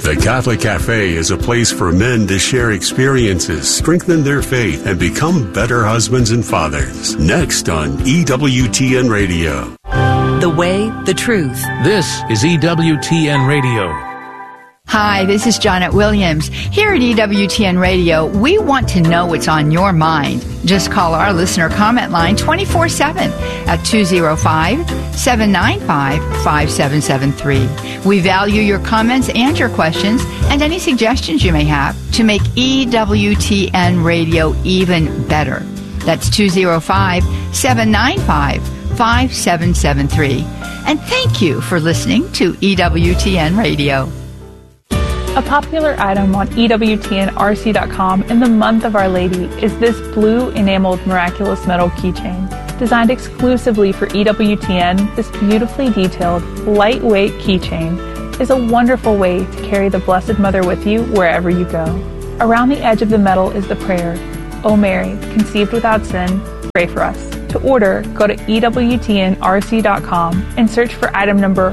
The Catholic Cafe is a place for men to share experiences, strengthen their faith, and become better husbands and fathers. Next on EWTN Radio. The way, the truth. This is EWTN Radio. Hi, this is Janet Williams. Here at EWTN Radio, we want to know what's on your mind. Just call our listener comment line 24/7 at 205-795-5773. We value your comments and your questions and any suggestions you may have to make EWTN Radio even better. That's 205-795-5773. And thank you for listening to EWTN Radio. A popular item on EWTNRC.com in the month of Our Lady is this blue enameled miraculous metal keychain. Designed exclusively for EWTN, this beautifully detailed, lightweight keychain is a wonderful way to carry the Blessed Mother with you wherever you go. Around the edge of the metal is the prayer, O Mary, conceived without sin, pray for us. To order, go to EWTNRC.com and search for item number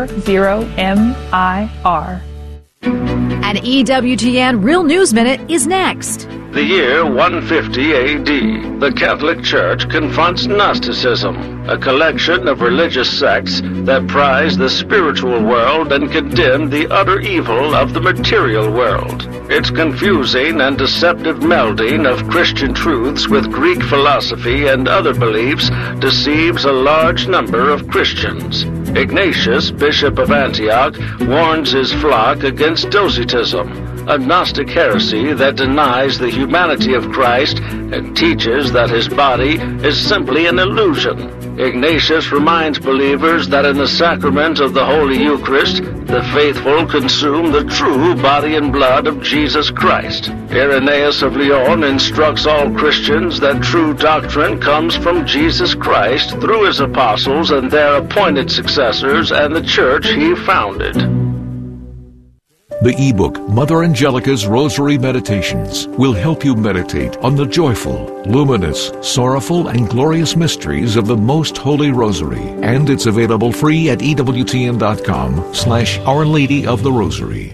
40MIR. An EWTN Real News Minute is next. The year 150 A.D., the Catholic Church confronts Gnosticism, a collection of religious sects that prize the spiritual world and condemn the utter evil of the material world. Its confusing and deceptive melding of Christian truths with Greek philosophy and other beliefs deceives a large number of Christians. Ignatius, Bishop of Antioch, warns his flock against Docetism, a Gnostic heresy that denies the humanity of Christ and teaches that his body is simply an illusion. Ignatius reminds believers that in the sacrament of the Holy Eucharist, the faithful consume the true body and blood of Jesus Christ. Irenaeus of Lyon instructs all Christians that true doctrine comes from Jesus Christ through his apostles and their appointed successors and the church he founded. The ebook, Mother Angelica's Rosary Meditations, will help you meditate on the joyful, luminous, sorrowful, and glorious mysteries of the Most Holy Rosary. And it's available free at EWTN.com/Our Lady of the Rosary.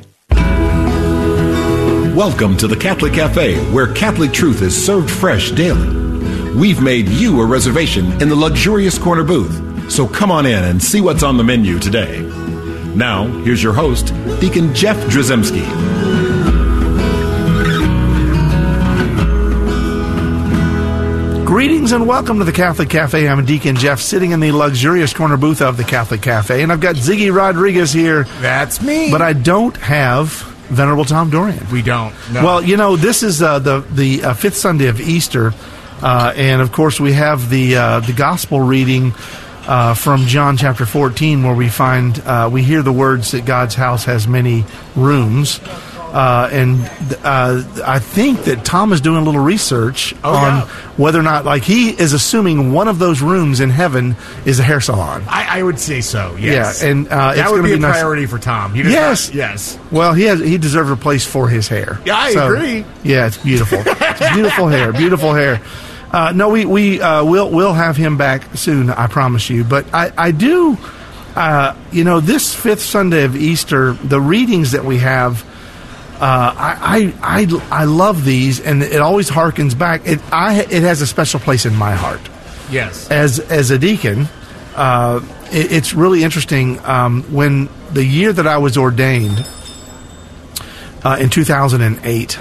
Welcome to the Catholic Cafe, where Catholic truth is served fresh daily. We've made you a reservation in the luxurious corner booth, so come on in and see what's on the menu today. Now, here's your host, Deacon Jeff Drzymski. Greetings and welcome to the Catholic Cafe. I'm Deacon Jeff, sitting in the luxurious corner booth of the Catholic Cafe, and I've got Ziggy Rodriguez here. That's me. But I don't have Venerable Tom Dorian. We don't. No. Well, you know, this is the fifth Sunday of Easter, and of course we have the gospel reading from John chapter 14, where we find we hear the words that God's house has many rooms, and I think that Tom is doing a little research on whether or not, like, he is assuming one of those rooms in heaven is a hair salon. I would say so. Yes. Yeah, and that would be a priority for Tom. Yes. Yes. Well, he deserves a place for his hair. Yeah, I agree. Yeah, it's beautiful. It's beautiful hair. Beautiful hair. No, we'll have him back soon, I promise you. But I do, this fifth Sunday of Easter, the readings that we have, I love these, and it always harkens back. It has a special place in my heart. Yes. As a deacon, it's really interesting. When the year that I was ordained in 2008.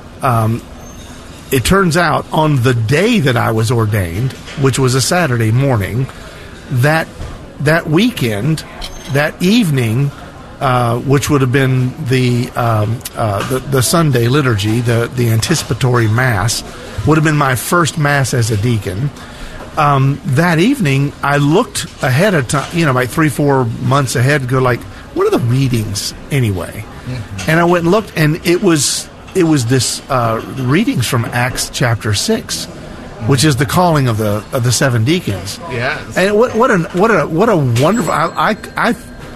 It turns out on the day that I was ordained, which was a Saturday morning, that weekend, that evening, which would have been the Sunday liturgy, the anticipatory Mass, would have been my first Mass as a deacon. That evening, I looked ahead of time, like 3-4 months ahead, and go like, what are the readings anyway? Mm-hmm. And I went and looked, and it was this readings from Acts chapter 6, which is the calling of the 7 deacons. Yes. And what a wonderful.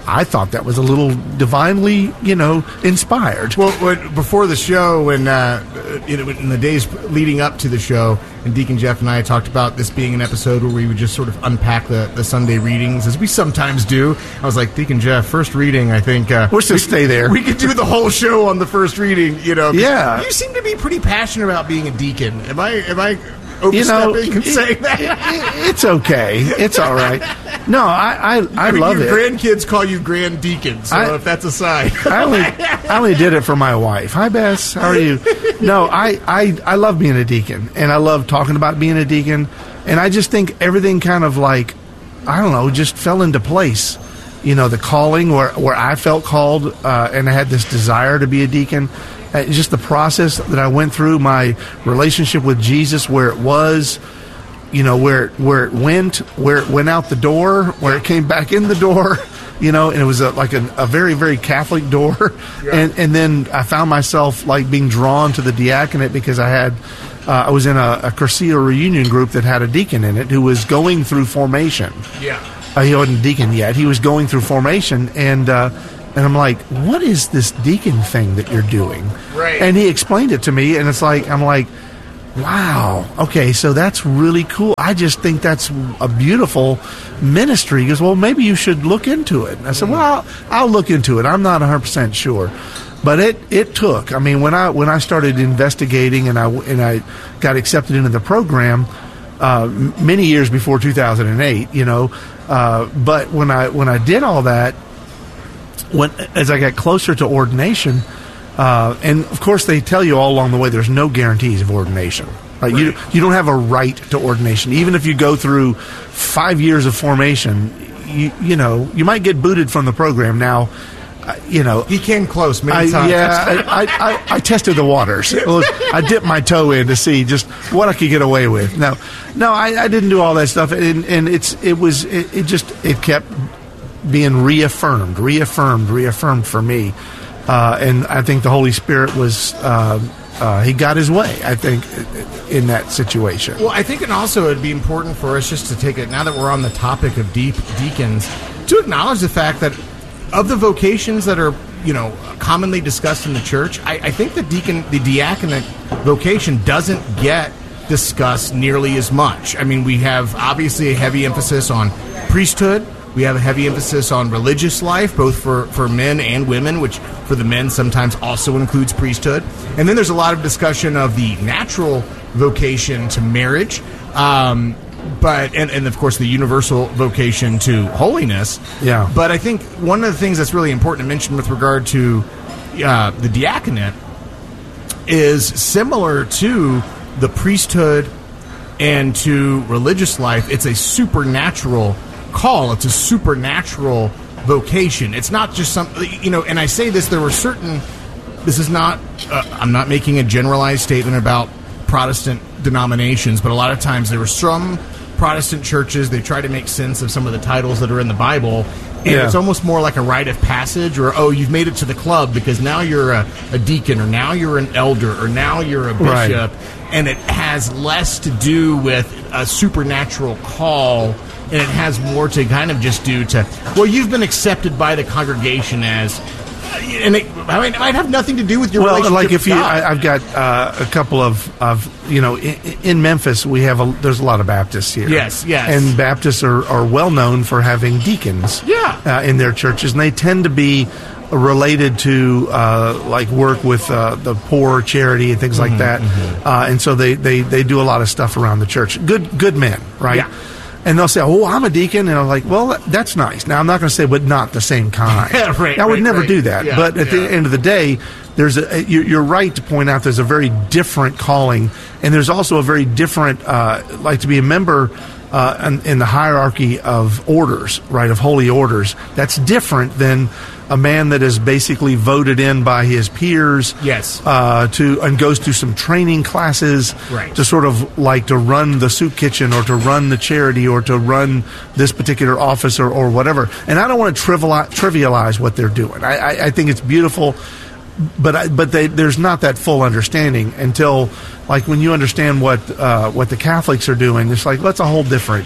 I thought that was a little divinely, inspired. Well, before the show, when in the days leading up to the show, and Deacon Jeff and I talked about this being an episode where we would just sort of unpack the Sunday readings, as we sometimes do. I was like, Deacon Jeff, first reading, I think... we'll just stay there. We could do the whole show on the first reading, Yeah. You seem to be pretty passionate about being a deacon. Am I overstepping and saying that? It's okay. It's all right. No, I love your it. Grandkids call you Grand Deacon, so if that's a sign. I only did it for my wife. Hi, Bess. How are you? No, I love being a deacon, and I love talking about being a deacon, and I just think everything kind of just fell into place. The calling where I felt called, and I had this desire to be a deacon. Just the process that I went through, my relationship with Jesus, where it was, where it went out the door, where it came back in the door, and it was a very, very Catholic door. Yeah. And then I found myself being drawn to the diaconate because I was in a Cursillo reunion group that had a deacon in it who was going through formation. Yeah. He wasn't a deacon yet. He was going through formation, and I'm like, what is this deacon thing that you're doing? Right. And he explained it to me, and I'm like, wow, okay, so that's really cool. I just think that's a beautiful ministry. He goes, well, maybe you should look into it. And I said, well, I'll look into it. I'm not 100% sure. But it took. I mean, when I started investigating and I got accepted into the program many years before 2008, but when I did all that, as I got closer to ordination, and of course they tell you all along the way there's no guarantees of ordination. Right? You don't have a right to ordination. Even if you go through 5 years of formation, you might get booted from the program. Now, he came close many times. I tested the waters. I dipped my toe in to see just what I could get away with. No, I didn't do all that stuff, and it kept being reaffirmed for me, and I think the Holy Spirit was he got his way, I think, in that situation. Well, I think it would be important for us just to take it, now that we're on the topic of deacons, to acknowledge the fact that of the vocations that are commonly discussed in the church, I think the diaconate vocation doesn't get discussed nearly as much. I mean, we have obviously a heavy emphasis on priesthood. We have a heavy emphasis on religious life, both for men and women, which for the men sometimes also includes priesthood. And then there's a lot of discussion of the natural vocation to marriage, but of course the universal vocation to holiness. Yeah. But I think one of the things that's really important to mention with regard to the diaconate is similar to the priesthood and to religious life. It's a supernatural call. It's a supernatural vocation. It's not just something, and I say this, this is not, I'm not making a generalized statement about Protestant denominations, but a lot of times there were some Protestant churches, they try to make sense of some of the titles that are in the Bible, and it's almost more like a rite of passage, or, you've made it to the club because now you're a deacon, or now you're an elder, or now you're a bishop, and it has less to do with a supernatural call, and it has more to kind of just do to, you've been accepted by the congregation as, and it might have nothing to do with your relationship with God. I've got a couple of in Memphis, there's a lot of Baptists here. Yes. And Baptists are well known for having deacons in their churches, and they tend to be related to work with the poor, charity, and things like that. And so they do a lot of stuff around the church. Good men, right? Yeah. And they'll say, I'm a deacon. And I'm like, well, that's nice. Now, I'm not going to say, but not the same kind. I would never do that. Yeah, but at the end of the day, you're right to point out there's a very different calling. And there's also a very different, to be a member in the hierarchy of orders, right, of holy orders. That's different than a man that is basically voted in by his peers, and goes through some training classes to sort of to run the soup kitchen, or to run the charity, or to run this particular office, or whatever. And I don't want to trivialize what they're doing. I think it's beautiful, but there's not that full understanding until when you understand what the Catholics are doing. It's that's a whole different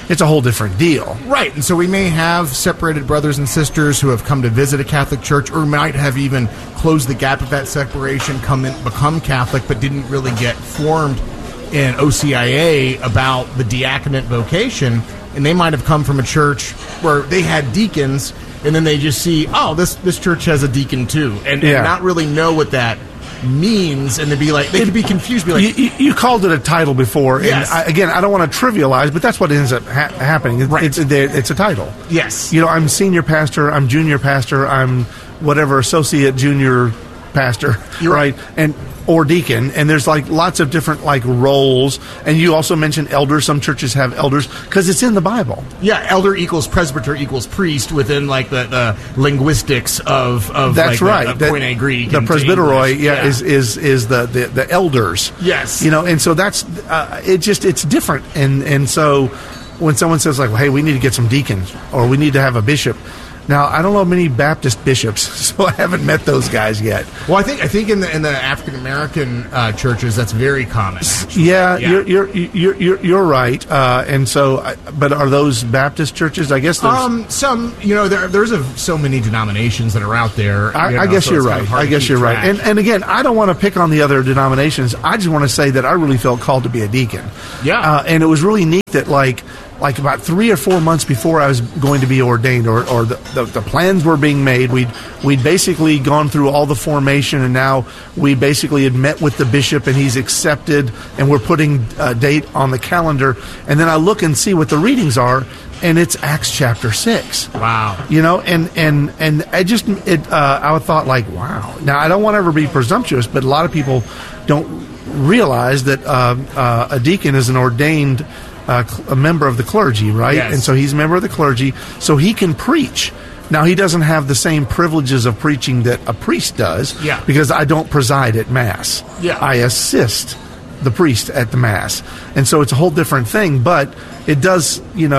it's a whole different deal. Right, and so we may have separated brothers and sisters who have come to visit a Catholic church, or might have even closed the gap of that separation, become Catholic, but didn't really get formed in OCIA about the diaconate vocation, and they might have come from a church where they had deacons, and then they just see, oh, this church has a deacon too, and not really know what that means, and they'd be like, they could be confused. Be like, you called it a title before, yes. And I don't want to trivialize, but that's what ends up happening. Right. It's a title. Yes, I'm senior pastor, I'm junior pastor, I'm whatever associate junior pastor, right? Or deacon, and there's like lots of different like roles. And you also mentioned elders. Some churches have elders because it's in the Bible. Yeah, elder equals presbyter equals priest within like the linguistics of that's like right. The Koine Greek. The presbyteroi, is the elders. Yes, and so that's it's different. And so when someone says like, well, hey, we need to get some deacons or we need to have a bishop. Now, I don't know many Baptist bishops, so I haven't met those guys yet. Well, I think in the African American churches, that's very common. Actually. Yeah. You're right. And so, but are those Baptist churches? I guess there's some. There's so many denominations that are out there. I guess you're right. I guess you're right. And again, I don't want to pick on the other denominations. I just want to say that I really felt called to be a deacon. Yeah. And it was really neat that like about 3 or 4 months before I was going to be ordained, or the plans were being made, we'd basically gone through all the formation, and now we basically had met with the bishop, and he's accepted, and we're putting a date on the calendar. And then I look and see what the readings are, and it's Acts chapter 6. Wow. And I thought like, wow. Now I don't want to ever be presumptuous, but a lot of people don't realize that a deacon is an ordained a member of the clergy, right? Yes. And so he's a member of the clergy, so he can preach. Now, he doesn't have the same privileges of preaching that a priest does, because I don't preside at Mass. Yeah. I assist the priest at the Mass. And so it's a whole different thing, but it does,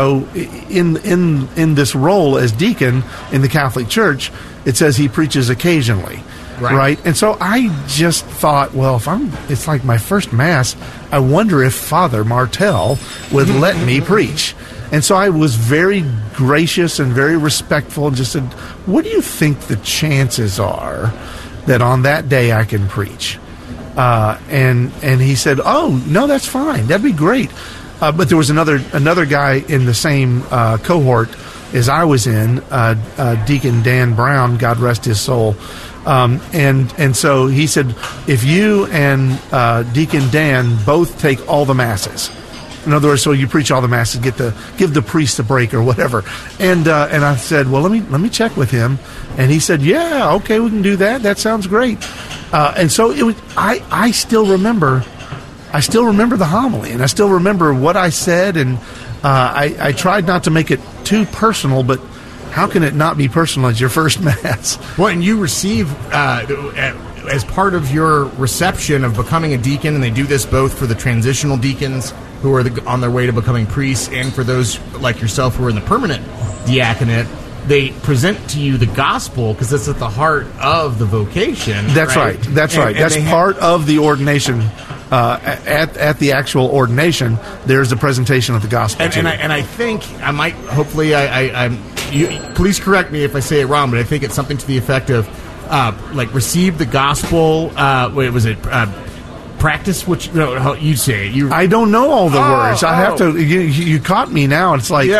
in this role as deacon in the Catholic Church, it says he preaches occasionally. Right. And so I just thought, well, it's like my first Mass, I wonder if Father Martel would let me preach. And so I was very gracious and very respectful and just said, what do you think the chances are that on that day I can preach? And he said, oh, no, that's fine. That'd be great. But there was another guy in the same cohort as I was in, Deacon Dan Brown, God rest his soul. And so he said, if you and Deacon Dan both take all the Masses, in other words, so you preach all the Masses, give the priest a break or whatever. And I said, well, let me check with him. And he said, yeah, okay, we can do that. That sounds great. And so it was. I still remember the homily, and I still remember what I said, and I tried not to make it too personal, but how can it not be personal as your first Mass? Well, and you receive, as part of your reception of becoming a deacon, and they do this both for the transitional deacons who are on their way to becoming priests, and for those like yourself who are in the permanent diaconate, they present to you the gospel, because that's at the heart of the vocation. That's right. That's part of the ordination. At the actual ordination, there's a presentation of the gospel. And I think I might, hopefully, please correct me if I say it wrong, but I think it's something to the effect of, receive the gospel. Practice what you say. I don't know all the words. I have to. You caught me now. It's like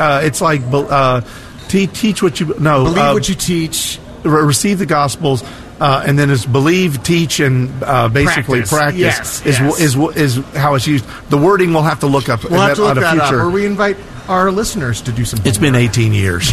teach what you believe what you teach. Receive the gospels. And then it's believe, teach, and basically practice is how it's used. The wording we'll have to look up. We'll have to look that up, or we invite our listeners to do some homework. It's been 18 years.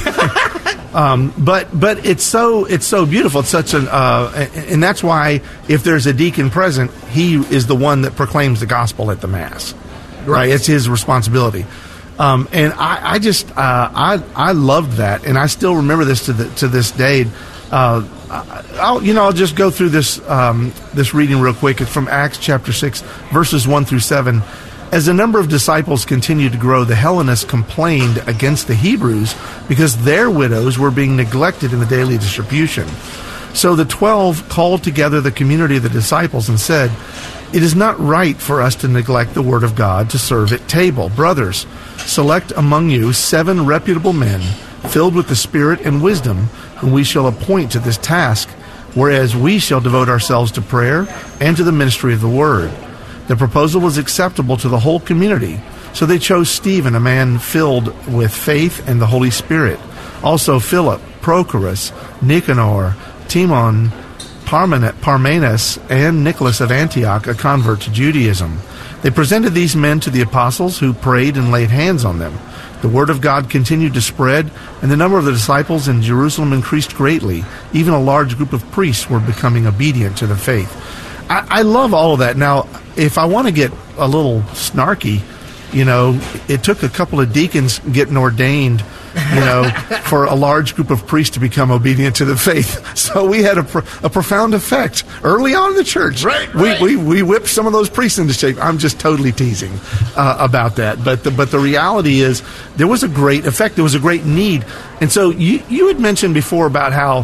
But it's so beautiful. It's such and that's why if there's a deacon present, he is the one that proclaims the gospel at the Mass. Right? It's his responsibility. And I loved that, and I still remember this to this day. I'll just go through this reading real quick. It's from Acts chapter 6, verses 1 through 7. As the number of disciples continued to grow, the Hellenists complained against the Hebrews because their widows were being neglected in the daily distribution. So the 12 called together the community of the disciples and said, "It is not right for us to neglect the word of God to serve at table. Brothers, select among you 7 reputable men, filled with the Spirit and wisdom, whom we shall appoint to this task, whereas we shall devote ourselves to prayer and to the ministry of the word." The proposal was acceptable to the whole community, so they chose Stephen, a man filled with faith and the Holy Spirit. Also Philip, Prochorus, Nicanor, Timon, Parmenas, and Nicholas of Antioch, a convert to Judaism. They presented these men to the apostles, who prayed and laid hands on them. The word of God continued to spread, and the number of the disciples in Jerusalem increased greatly. Even a large group of priests were becoming obedient to the faith. I love all of that. Now, if I want to get a little snarky, it took a couple of deacons getting ordained, for a large group of priests to become obedient to the faith. So we had a profound effect early on in the church. Right. We whipped some of those priests into shape. I'm just totally teasing about that. But the reality is there was a great effect. There was a great need. And so you had mentioned before about how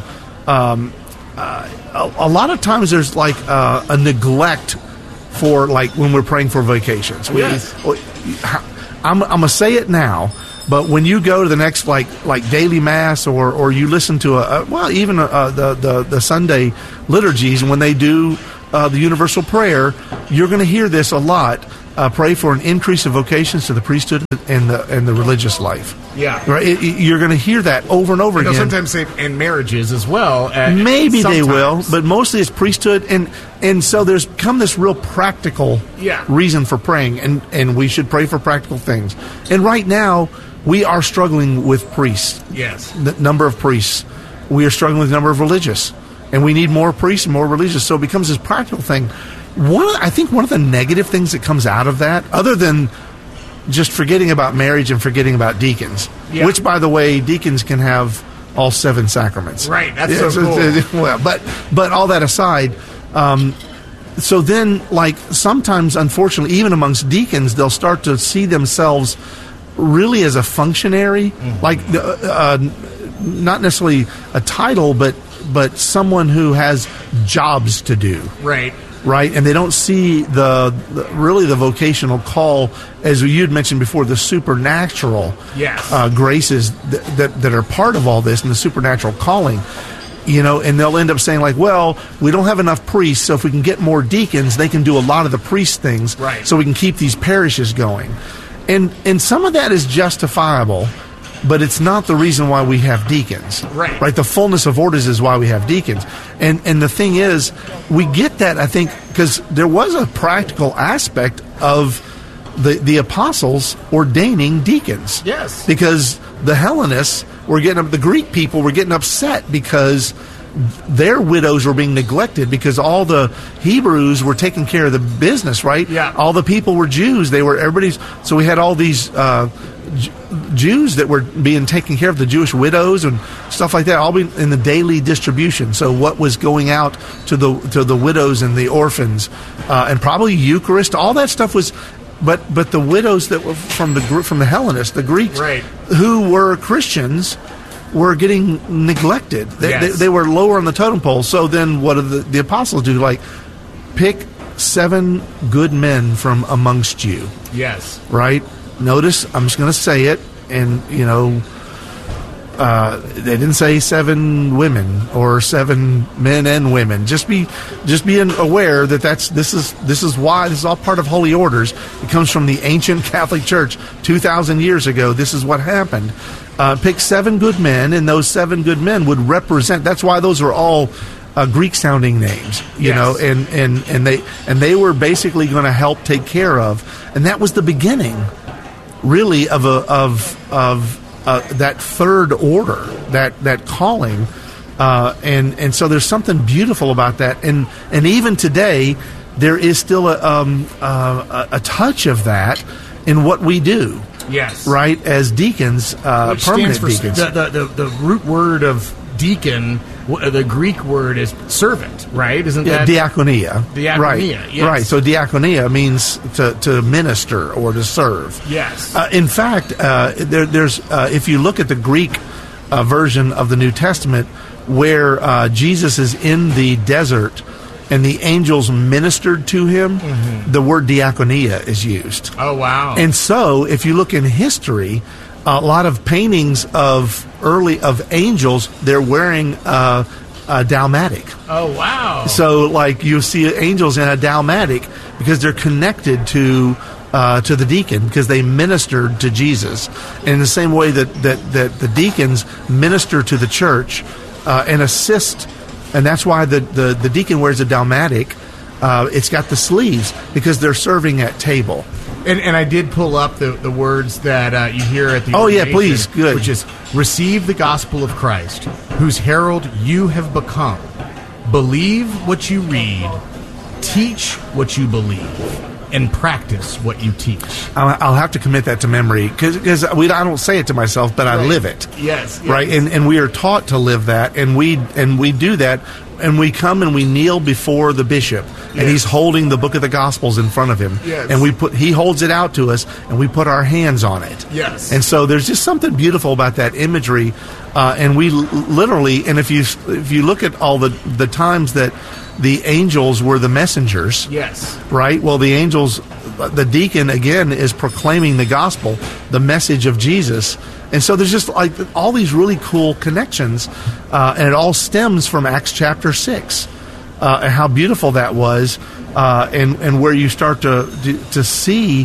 a lot of times there's like a neglect for, like, when we're praying for vocations. Yes. I'm going to say it now, but when you go to the next like daily mass or you listen to even the Sunday liturgies, when they do the universal prayer, you're going to hear this a lot. Pray for an increase of vocations to the priesthood and the religious life. Yeah, right. You're going to hear that over and over again. They'll sometimes say in marriages as well. Maybe sometimes. They will, but mostly it's priesthood, and so there's come this real practical reason for praying, and we should pray for practical things. And right now we are struggling with priests. Yes, the number of priests. We are struggling with the number of religious, and we need more priests and more religious. So it becomes this practical thing. I think one of the negative things that comes out of that, other than just forgetting about marriage and forgetting about deacons, which, by the way, deacons can have all 7 sacraments. Right, that's so cool. Well, but all that aside, so then, like, sometimes, unfortunately, even amongst deacons, they'll start to see themselves really as a functionary, like not necessarily a title, but someone who has jobs to do. Right, and they don't see the vocational call, as you had mentioned before, the supernatural graces that are part of all this, and the supernatural calling. And they'll end up saying, like, well, we don't have enough priests, so if we can get more deacons, they can do a lot of the priest things, so we can keep these parishes going. And some of that is justifiable, but it's not the reason why we have deacons. Right. The fullness of orders is why we have deacons. And the thing is, we get that, I think, because there was a practical aspect of the apostles ordaining deacons. Yes. Because the Hellenists the Greek people were getting upset because their widows were being neglected, because all the Hebrews were taking care of the business, right? Yeah. All the people were Jews. So we had all these Jews that were being taken care of, the Jewish widows and stuff like that, all being in the daily distribution. So what was going out to the widows and the orphans, and probably Eucharist, all that stuff was. But the widows that were from the Hellenists, the Greeks, who were Christians, were getting neglected. They were lower on the totem pole. So then what do the apostles do? Like, pick 7 good men from amongst you. Yes. Right? Notice, I'm just going to say it, and, they didn't say 7 women or 7 men and women. Just being aware that this is why this is all part of holy orders. It comes from the ancient Catholic Church 2,000 years ago. This is what happened. Pick 7 good men, and those 7 good men would represent. That's why those are all Greek-sounding names, you know, and they were basically going to help take care of, and that was the beginning, really, of that third order, that calling, and so there's something beautiful about that, and even today there is still a touch of that in what we do. Yes, right, as deacons, which permanent stands for deacons. The root word of deacon, the Greek word is servant, right? Isn't that diakonia? Diakonia, right? Yes. Right. So diakonia means to minister or to serve. Yes. In fact, there's if you look at the Greek version of the New Testament, where Jesus is in the desert and the angels ministered to him, the word diakonia is used. Oh, wow. And so, if you look in history, a lot of paintings of angels, they're wearing a dalmatic. Oh, wow. So, like, you see angels in a dalmatic because they're connected to the deacon, because they ministered to Jesus. And in the same way that the deacons minister to the church and assist, and that's why the deacon wears a dalmatic. It's got the sleeves because they're serving at table. And I did pull up the words that you hear at the Oh, yeah, ordination, please. Good. Which is, receive the gospel of Christ, whose herald you have become. Believe what you read, teach what you believe, and practice what you teach. I'll have to commit that to memory because I don't say it to myself, but I live it. Yes. Right, and we are taught to live that, and we do that, and we come and we kneel before the bishop, and he's holding the book of the Gospels in front of him, and he holds it out to us, and we put our hands on it. Yes. And so there's just something beautiful about that imagery, and we literally, and if you look at all the times that the angels were the messengers. Yes. Right? Well, the angels, the deacon, again, is proclaiming the gospel, the message of Jesus. And so there's just like all these really cool connections, and it all stems from Acts chapter 6, and how beautiful that was, and where you start to see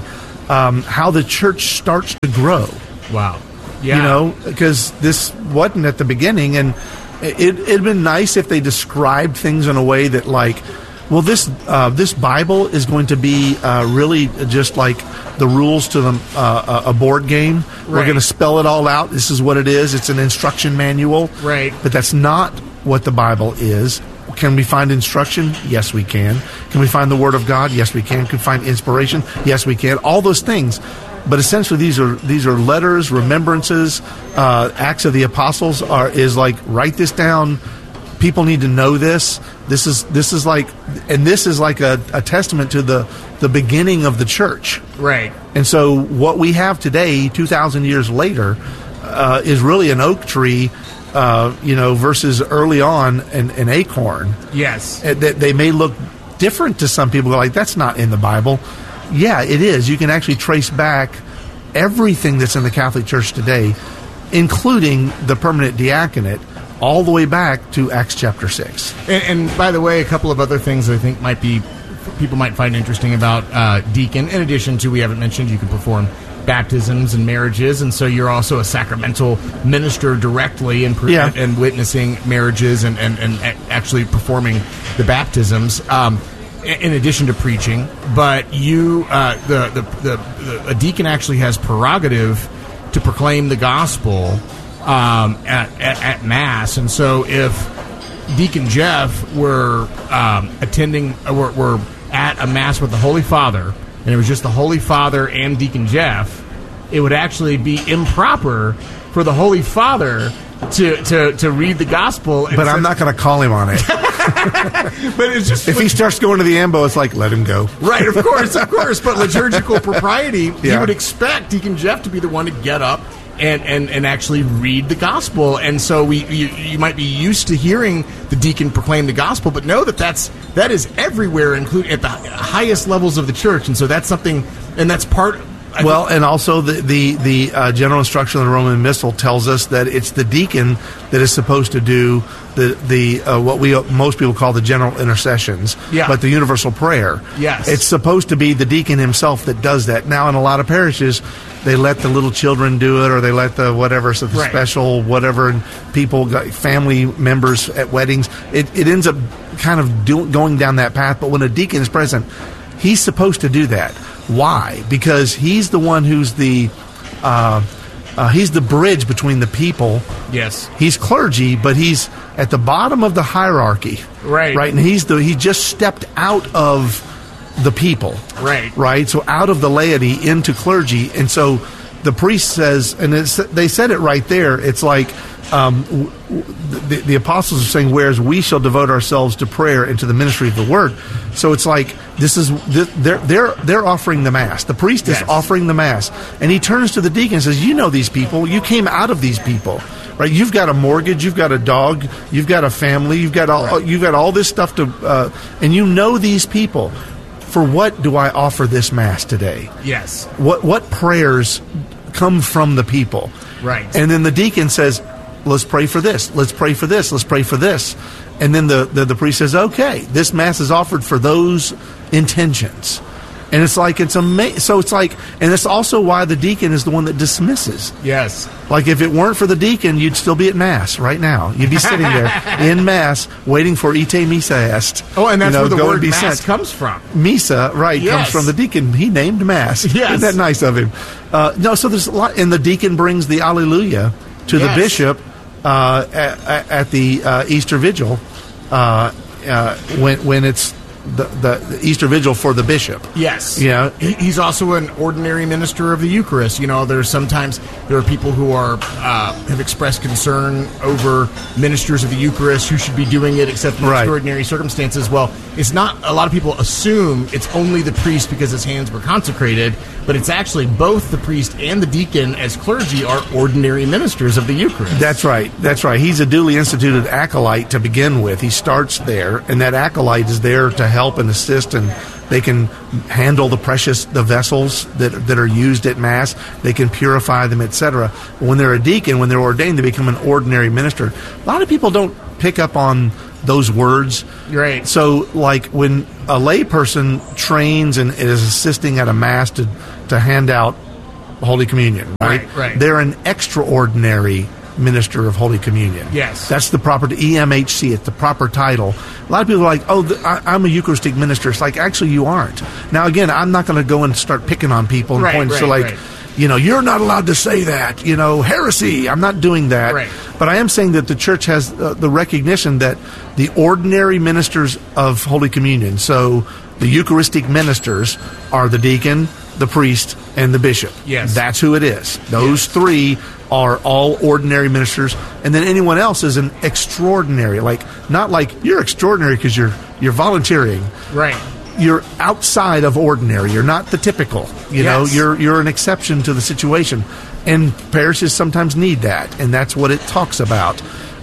how the church starts to grow. Wow. Yeah. You know, because this wasn't at the beginning, and it'd been nice if they described things in a way that, like, well, this Bible is going to be really just like the rules to a board game. Right. We're going to spell it all out. This is what it is. It's an instruction manual. Right. But that's not what the Bible is. Can we find instruction? Yes, we can. Can we find the Word of God? Yes, we can. Can we find inspiration? Yes, we can. All those things. But essentially, these are letters, remembrances, Acts of the Apostles is like, write this down. People need to know this. This is like a testament to the beginning of the church. Right. And so what we have today, 2,000 years later, is really an oak tree, versus early on an acorn. Yes. They may look different to some people. Like, that's not in the Bible. Yeah, it is. You can actually trace back everything that's in the Catholic Church today, including the permanent diaconate, all the way back to Acts chapter 6. And by the way, a couple of other things I think people might find interesting about deacon. In addition to, we haven't mentioned, you can perform baptisms and marriages, and so you're also a sacramental minister directly and witnessing marriages and actually performing the baptisms. In addition to preaching, but a deacon actually has prerogative to proclaim the gospel at Mass, and so if Deacon Jeff were attending, were at a Mass with the Holy Father, and it was just the Holy Father and Deacon Jeff, it would actually be improper for the Holy Father to read the gospel. But I'm not going to call him on it. But it's just, if he starts going to the ambo, it's like, let him go. Right, of course. But liturgical propriety, you would expect Deacon Jeff to be the one to get up and actually read the gospel. And so you might be used to hearing the deacon proclaim the gospel, but know that is everywhere, including at the highest levels of the church. And so that's something, and that's part. And also the general instruction of the Roman Missal tells us that it's the deacon that is supposed to do the what most people call the general intercessions, but the universal prayer. Yes, it's supposed to be the deacon himself that does that. Now, in a lot of parishes, they let the little children do it, or they let the whatever special whatever, and people, family members at weddings. It ends up kind of going down that path. But when a deacon is present, he's supposed to do that. Why? Because he's the one who's he's the bridge between the people. Yes. He's clergy, but he's at the bottom of the hierarchy. Right. Right. And he just stepped out of the people. Right. Right. So out of the laity into clergy. And so the priest says, and they said it right there. It's like, the apostles are saying, whereas we shall devote ourselves to prayer and to the ministry of the word. So it's like they're offering the Mass. The priest is offering the Mass, and he turns to the deacon and says, "You know these people. You came out of these people, right? You've got a mortgage, you've got a dog, you've got a family, you've got all this stuff to, and you know these people. For what do I offer this Mass today? Yes. What prayers come from the people? Right. And then the deacon says, let's pray for this, let's pray for this, let's pray for this. And then the priest says, okay, this Mass is offered for those intentions. And it's like, it's amazing. So it's like, and it's also why the deacon is the one that dismisses. Yes. Like if it weren't for the deacon, you'd still be at Mass right now. You'd be sitting there in Mass waiting for Ite Misa Est. Oh, and that's where the word Mass comes from. Misa, right, comes from the deacon. He named Mass. Yes. Isn't that nice of him? No, so there's a lot. And the deacon brings the Alleluia to the bishop at the Easter Vigil when it's the Easter Vigil for the bishop. Yes. Yeah. He's also an ordinary minister of the Eucharist. You know, there are people who are have expressed concern over ministers of the Eucharist who should be doing it except in extraordinary circumstances. Well, it's not, a lot of people assume it's only the priest because his hands were consecrated, but it's actually both the priest and the deacon as clergy are ordinary ministers of the Eucharist. That's right. That's right. He's a duly instituted acolyte to begin with. He starts there, and that acolyte is there to help and assist, and they can handle the vessels that are used at Mass. They can purify them, etc. When they're a deacon, when they're ordained, they become an ordinary minister. A lot of people don't pick up on those words. Right. So, like when a lay person trains and is assisting at a Mass to hand out Holy Communion, right? They're an extraordinary minister of Holy Communion. Yes. That's the proper EMHC. It's the proper title. A lot of people are like, I'm a Eucharistic minister. It's like, actually, you aren't. Now, again, I'm not going to go and start picking on people and pointing to you're not allowed to say that, heresy. I'm not doing that. Right. But I am saying that the Church has the recognition that the ordinary ministers of Holy Communion, so the Eucharistic ministers, are the deacon, the priest, and the bishop. Yes. That's who it is. Those three are all ordinary ministers, and then anyone else is an extraordinary. Not like you're extraordinary because you're volunteering. Right. You're outside of ordinary. You're not the typical. You know, you're an exception to the situation. And parishes sometimes need that, and that's what it talks about.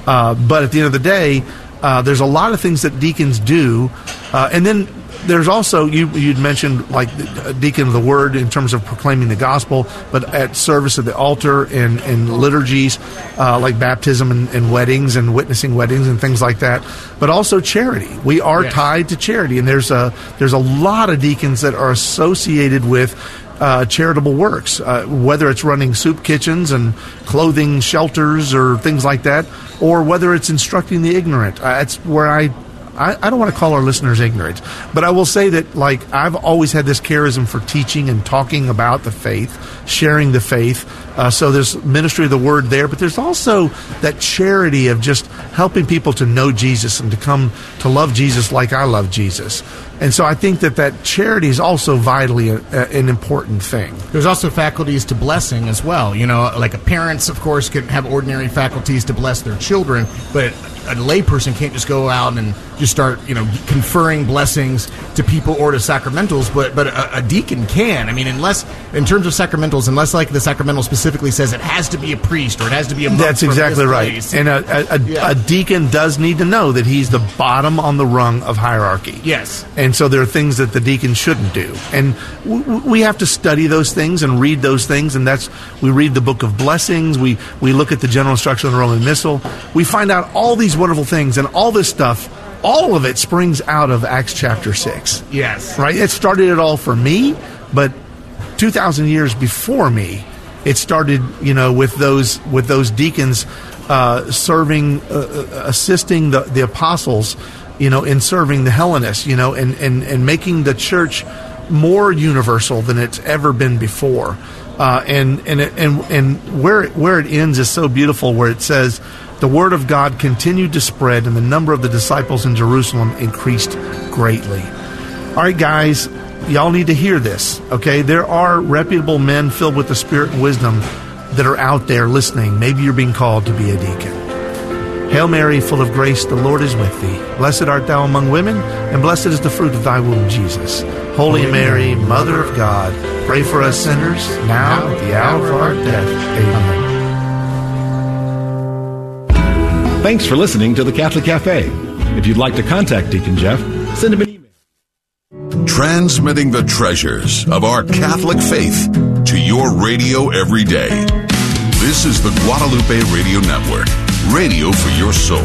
But at the end of the day, there's a lot of things that deacons do, and then there's also, you'd mentioned like the deacon of the word in terms of proclaiming the gospel, but at service at the altar and liturgies like baptism and weddings and witnessing weddings and things like that, but also charity. We are tied to charity, and there's a lot of deacons that are associated with charitable works, whether it's running soup kitchens and clothing shelters or things like that, or whether it's instructing the ignorant. That's where I don't want to call our listeners ignorant, but I will say that, like, I've always had this charism for teaching and talking about the faith, sharing the faith. So there's ministry of the word there, but there's also that charity of just helping people to know Jesus and to come to love Jesus like I love Jesus. And so I think that charity is also vitally an important thing. There's also faculties to blessing as well. Like parents, of course, can have ordinary faculties to bless their children, but a layperson can't just go out and just start, conferring blessings to people or to sacramentals, but a deacon can. I mean, unless, in terms of sacramentals, unless like the sacramental specifically says it has to be a priest or it has to be a monk. That's exactly right. Place. And a deacon does need to know that he's the bottom on the rung of hierarchy. Yes. And so there are things that the deacon shouldn't do. And we have to study those things and read those things, and we read the Book of Blessings, we look at the general instruction of the Roman Missal, we find out all these wonderful things, and all this stuff, all of it springs out of Acts chapter 6. Yes. Right? It started it all for me, but 2,000 years before me, it started, with those deacons serving, assisting the apostles, in serving the Hellenists, and making the church more universal than it's ever been before. And where it ends is so beautiful, where it says, the word of God continued to spread, and the number of the disciples in Jerusalem increased greatly. All right, guys, y'all need to hear this, okay? There are reputable men filled with the Spirit and wisdom that are out there listening. Maybe you're being called to be a deacon. Hail Mary, full of grace, the Lord is with thee. Blessed art thou among women, and blessed is the fruit of thy womb, Jesus. Holy Mary, Mother of God, pray for us sinners, now at the hour of our death. Amen. Thanks for listening to the Catholic Cafe. If you'd like to contact Deacon Jeff, send him an email. Transmitting the treasures of our Catholic faith to your radio every day. This is the Guadalupe Radio Network, radio for your soul.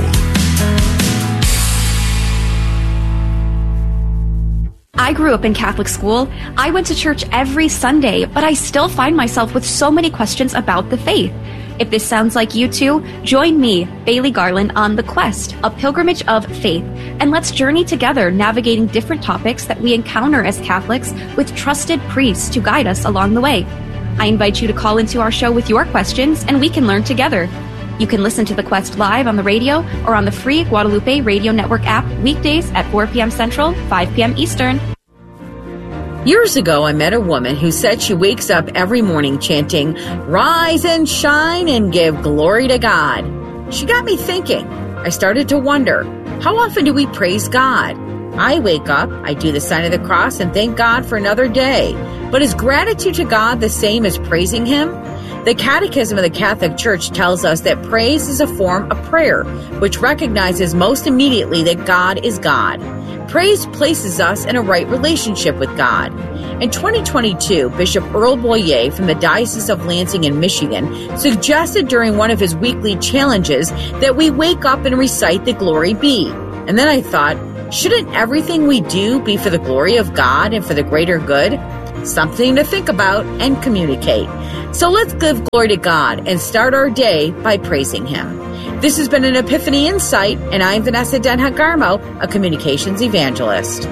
I grew up in Catholic school. I went to church every Sunday, but I still find myself with so many questions about the faith. If this sounds like you too, join me, Bailey Garland, on The Quest, a pilgrimage of faith, and let's journey together navigating different topics that we encounter as Catholics with trusted priests to guide us along the way. I invite you to call into our show with your questions, and we can learn together. You can listen to The Quest live on the radio or on the free Guadalupe Radio Network app weekdays at 4 p.m. Central, 5 p.m. Eastern. Years ago, I met a woman who said she wakes up every morning chanting, "Rise and shine and give glory to God." She got me thinking. I started to wonder, how often do we praise God? I wake up, I do the sign of the cross and thank God for another day. But is gratitude to God the same as praising Him? The Catechism of the Catholic Church tells us that praise is a form of prayer, which recognizes most immediately that God is God. Praise places us in a right relationship with God. In 2022, Bishop Earl Boyer from the Diocese of Lansing in Michigan suggested during one of his weekly challenges that we wake up and recite the Glory Be. And then I thought, shouldn't everything we do be for the glory of God and for the greater good? Something to think about and communicate. So let's give glory to God and start our day by praising Him. This has been an Epiphany Insight, and I'm Vanessa Denhut-Garmo, a communications evangelist.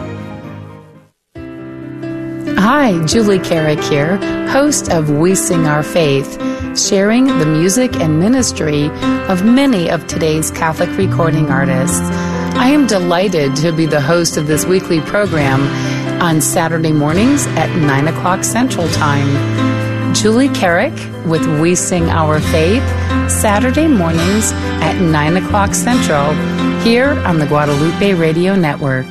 Hi, Julie Carrick here, host of We Sing Our Faith, sharing the music and ministry of many of today's Catholic recording artists. I am delighted to be the host of this weekly program on Saturday mornings at 9 o'clock Central Time. Julie Carrick with We Sing Our Faith, Saturday mornings at 9 o'clock Central, here on the Guadalupe Radio Network.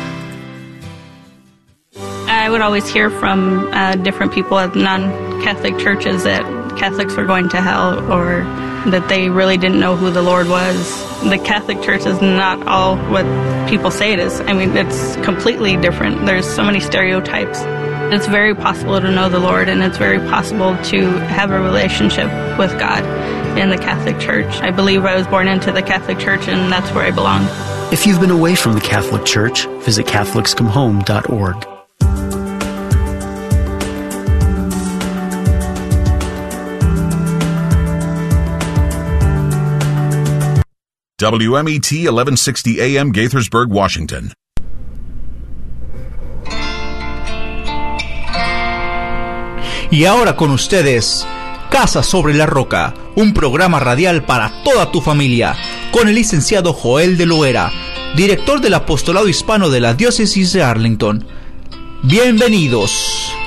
I would always hear from different people at non-Catholic churches that Catholics were going to hell or that they really didn't know who the Lord was. The Catholic Church is not all what people say it is. I mean, it's completely different. There's so many stereotypes. It's very possible to know the Lord, and it's very possible to have a relationship with God in the Catholic Church. I believe I was born into the Catholic Church, and that's where I belong. If you've been away from the Catholic Church, visit CatholicsComeHome.org. WMET 1160 AM Gaithersburg, Washington. Y ahora con ustedes, Casa sobre la Roca, un programa radial para toda tu familia, con el licenciado Joel de Loera, director del Apostolado Hispano de la Diócesis de Arlington. Bienvenidos.